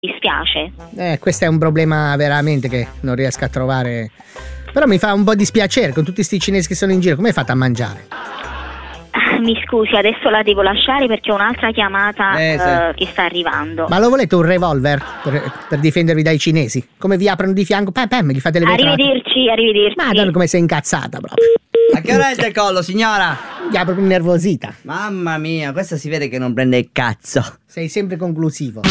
dispiace. Questo è un problema veramente che non riesco a trovare. Però mi fa un po' dispiacere con tutti sti cinesi che sono in giro. Come hai fatto a mangiare? Mi scusi, adesso la devo lasciare perché ho un'altra chiamata che sta arrivando. Ma lo volete un revolver per difendervi dai cinesi? Come vi aprono di fianco? Gli fate le vetrate. Arrivederci. Madonna, come sei incazzata proprio. A che ora è il decollo, signora? Mi ha proprio innervosita. Mamma mia, questa si vede che non prende il cazzo. Sei sempre conclusivo.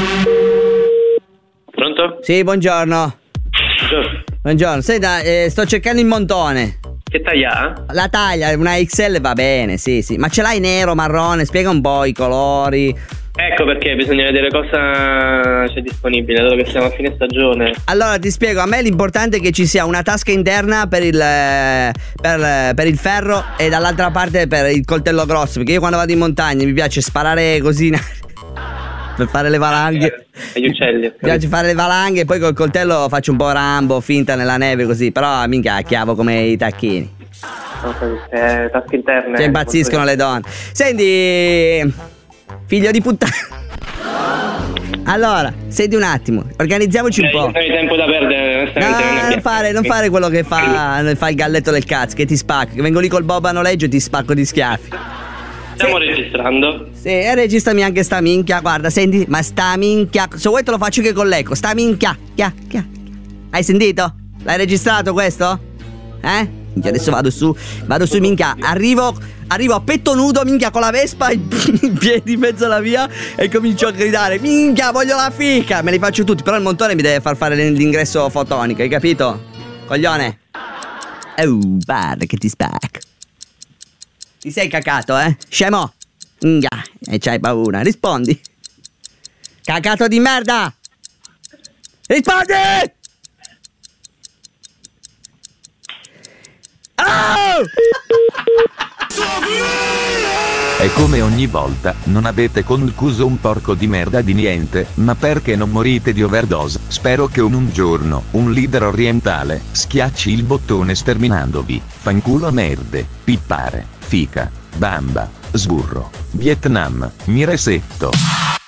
Pronto? Sì, buongiorno. Buongiorno, senta, sto cercando il montone. Che taglia ha? La taglia, una XL va bene, sì. Ma ce l'hai nero, marrone? Spiega un po' i colori. Ecco perché bisogna vedere cosa c'è disponibile, dato che siamo a fine stagione. Allora ti spiego, a me l'importante è che ci sia una tasca interna per il ferro e dall'altra parte per il coltello grosso, perché io quando vado in montagna mi piace sparare così per fare le valanghe. E gli uccelli. Mi piace fare le valanghe e poi col coltello faccio un po' Rambo, finta nella neve così, però minchia chiavo come i tacchini. Tasche interne. Cioè impazziscono le donne. Senti, figlio di puttana. Allora, senti un attimo, organizziamoci un po'. Non hai tempo da perdere, onestamente. Non fare quello che fa il galletto del cazzo, che ti spacco. Che vengo lì col Bob a noleggio e ti spacco di schiaffi. Stiamo registrando. Sì, e registrami anche sta minchia. Guarda, senti, ma sta minchia. Se vuoi te lo faccio anche con l'eco. Sta minchia. Hai sentito? L'hai registrato questo? Minchia, adesso vado su minchia. Arrivo a petto nudo, minchia, con la Vespa in piedi in mezzo alla via e comincio a gridare: minchia, voglio la fica! Me li faccio tutti, però il montone mi deve far fare l'ingresso fotonico, hai capito? Coglione. Guarda che ti spacco. Ti sei cacato, scemo? Minchia, e c'hai paura. Rispondi. Cacato di merda! Rispondi! Oh! E come ogni volta, non avete concluso un porco di merda di niente, ma perché non morite di overdose? Spero che un giorno, un leader orientale, schiacci il bottone sterminandovi. Fanculo merde, pippare, fica, bamba, sburro, Vietnam, mi resetto.